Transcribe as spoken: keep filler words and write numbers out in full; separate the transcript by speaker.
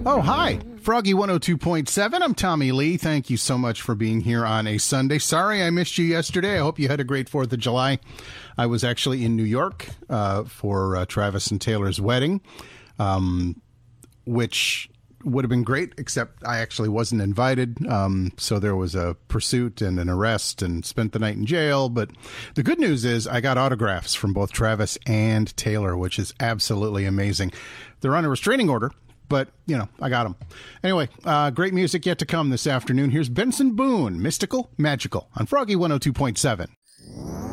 Speaker 1: Oh, hi. Froggy one oh two point seven. I'm Tommy Lee. Thank you so much for being here on a Sunday. Sorry I missed you yesterday. I hope you had a great fourth of July. I was actually in New York uh, for uh, Travis and Taylor's wedding, um, which would have been great, except I actually wasn't invited. Um, so there was a pursuit and an arrest and spent the night in jail. But the good news is I got autographs from both Travis and Taylor, which is absolutely amazing. They're on a restraining order, but, you know, I got them. Anyway, uh, great music yet to come this afternoon. Here's Benson Boone, Mystical, Magical, on Froggy one oh two point seven.